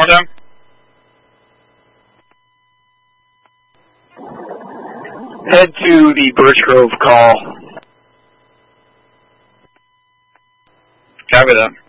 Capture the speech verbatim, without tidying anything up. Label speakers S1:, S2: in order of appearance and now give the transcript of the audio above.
S1: more time? Head to the Birch Grove call. Copy that.